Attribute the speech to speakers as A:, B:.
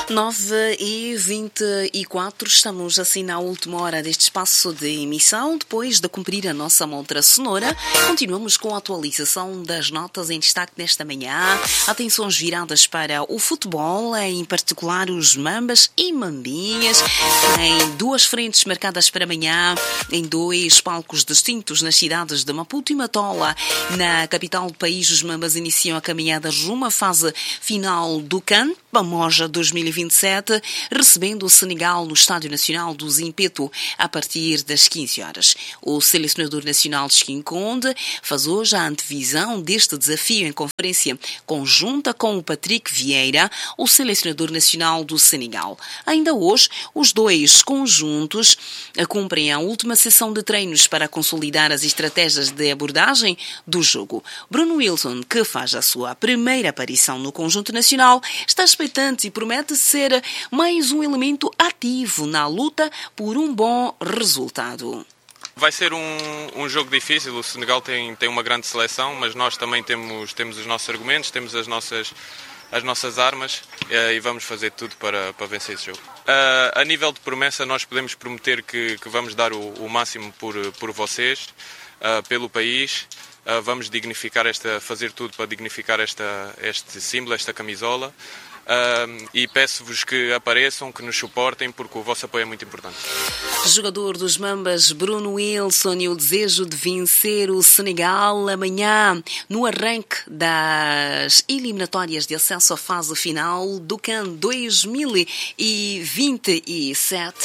A: 9h24, estamos assim na última hora deste espaço de emissão. Depois de cumprir a nossa montra sonora, continuamos com a atualização das notas em destaque nesta manhã. Atenções viradas para o futebol, em particular os mambas e mambinhas, em duas frentes marcadas para amanhã, em dois palcos distintos nas cidades de Maputo e Matola. Na capital do país, os mambas iniciam a caminhada rumo à fase final do CAN, Pamoja 2027, recebendo o Senegal no Estádio Nacional do Zimpeto a partir das 15 horas. O selecionador nacional de Esquinconde faz hoje a antevisão deste desafio em conferência conjunta com o Patrick Vieira, o selecionador nacional do Senegal. Ainda hoje, os dois conjuntos cumprem a última sessão de treinos para consolidar as estratégias de abordagem do jogo. Bruno Wilson, que faz a sua primeira aparição no conjunto nacional, está expectante e promete ser mais um elemento ativo na luta por um bom resultado.
B: Vai ser um jogo difícil. O Senegal tem uma grande seleção, mas nós também temos os nossos argumentos, temos as nossas armas e vamos fazer tudo para vencer esse jogo. A nível de promessa, nós podemos prometer que vamos dar o máximo por vocês, pelo país. Vamos fazer tudo para dignificar este símbolo, esta camisola. E peço-vos que apareçam, que nos suportem, porque o vosso apoio é muito importante.
A: Jogador dos Mambas, Bruno Wilson, e o desejo de vencer o Senegal amanhã no arranque das eliminatórias de acesso à fase final do CAN 2027.